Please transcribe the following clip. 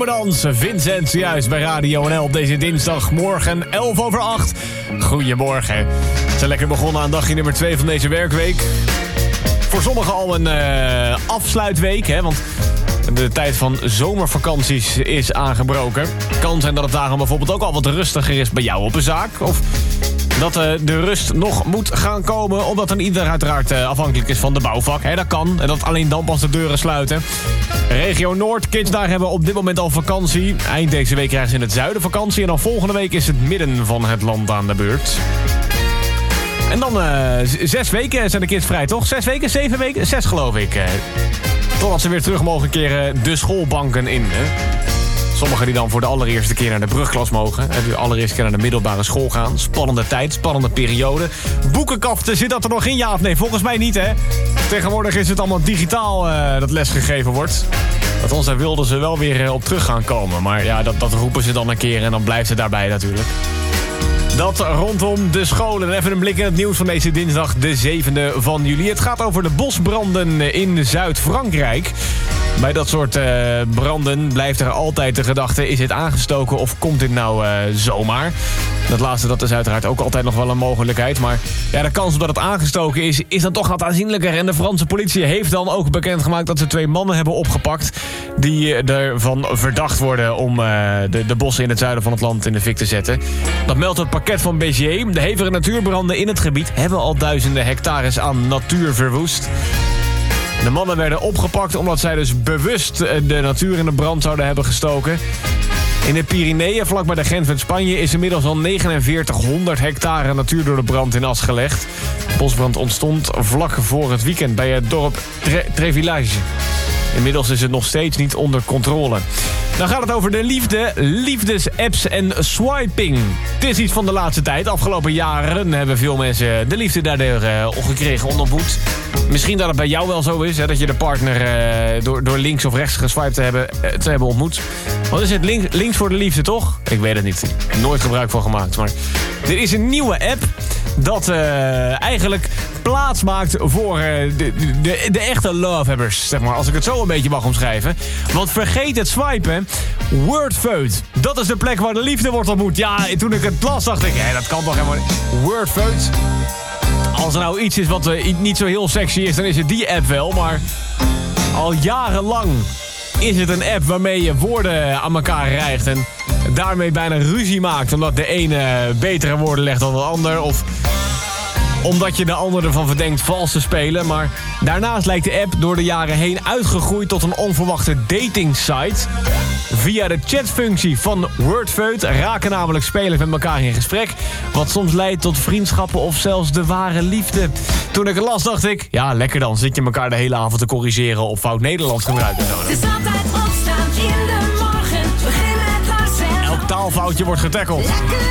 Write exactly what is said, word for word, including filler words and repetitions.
Zomerdans, Vincent, juist bij Radio N L op deze dinsdagmorgen, elf over acht. Goedemorgen. We zijn lekker begonnen aan dagje nummer twee van deze werkweek. Voor sommigen al een uh, afsluitweek, hè, want de tijd van zomervakanties is aangebroken. Kan zijn dat het daarom bijvoorbeeld ook al wat rustiger is bij jou op een zaak. Of dat uh, de rust nog moet gaan komen, omdat een ieder uiteraard uh, afhankelijk is van de bouwvak. Hè, dat kan. En dat alleen dan pas de deuren sluiten. Regio Noord, kids daar hebben op dit moment al vakantie. Eind deze week krijgen ze in het zuiden vakantie. En dan volgende week is het midden van het land aan de beurt. En dan uh, zes weken zijn de kids vrij, toch? Zes weken, zeven weken? Zes geloof ik. Uh, totdat ze weer terug mogen keren de schoolbanken in. Hè? Sommigen die dan voor de allereerste keer naar de brugklas mogen. En de allereerste keer naar de middelbare school gaan. Spannende tijd, spannende periode. Boekenkaften, zit dat er nog in? Ja of nee? Volgens mij niet, hè? Tegenwoordig is het allemaal digitaal uh, dat lesgegeven wordt. Althans, daar wilden ze wel weer uh, op terug gaan komen. Maar ja, dat, dat roepen ze dan een keer en dan blijft het daarbij natuurlijk. Dat rondom de scholen. Even een blik in het nieuws van deze dinsdag, de zevende van juli. Het gaat over de bosbranden in Zuid-Frankrijk. Bij dat soort uh, branden blijft er altijd de gedachte: is dit aangestoken of komt dit nou uh, zomaar? Dat laatste, dat is uiteraard ook altijd nog wel een mogelijkheid. Maar ja, de kans op dat het aangestoken is, is dan toch wat aanzienlijker. En de Franse politie heeft dan ook bekendgemaakt dat ze twee mannen hebben opgepakt die ervan verdacht worden om uh, de, de bossen in het zuiden van het land in de fik te zetten. Dat meldt het pakket van Béziers. De hevige natuurbranden in het gebied hebben al duizenden hectares aan natuur verwoest. De mannen werden opgepakt omdat zij dus bewust de natuur in de brand zouden hebben gestoken. In de Pyreneeën, vlakbij de grens met Spanje, is inmiddels al negenenveertighonderd hectare natuur door de brand in as gelegd. De bosbrand ontstond vlak voor het weekend bij het dorp Tre- Trevillage. Inmiddels is het nog steeds niet onder controle. Dan gaat het over de liefde, liefdesapps en swiping. Het is iets van de laatste tijd. Afgelopen jaren hebben veel mensen de liefde daardoor uh, gekregen, ondervoed. Misschien dat het bij jou wel zo is, hè, dat je de partner uh, door, door links of rechts geswiped te hebben, uh, te hebben ontmoet. Wat is het? Links, links voor de liefde, toch? Ik weet het niet. Ik heb nooit gebruik van gemaakt. Maar er is een nieuwe app dat uh, eigenlijk plaats maakt voor uh, de, de, de echte lovehebbers, zeg maar. Als ik het zo een beetje mag omschrijven. Want vergeet het swipen. Wordfeud. Dat is de plek waar de liefde wordt ontmoet. Ja, toen ik het las dacht ik, hé, dat kan toch helemaal niet. Wordfeud. Als er nou iets is wat uh, niet zo heel sexy is, dan is het die app wel. Maar al jarenlang is het een app waarmee je woorden aan elkaar rijgt en daarmee bijna ruzie maakt, omdat de ene betere woorden legt dan de ander, of omdat je de ander ervan verdenkt vals te spelen. Maar daarnaast lijkt de app door de jaren heen uitgegroeid tot een onverwachte datingsite. Via de chatfunctie van Wordfeud raken namelijk spelers met elkaar in gesprek, wat soms leidt tot vriendschappen of zelfs de ware liefde. Toen ik het las dacht ik, ja lekker dan, zit je elkaar de hele avond te corrigeren op fout Nederlands gebruiken. Het is altijd opstaan in de morgen, beginnen het Lars en elk taalfoutje wordt getackeld. lekker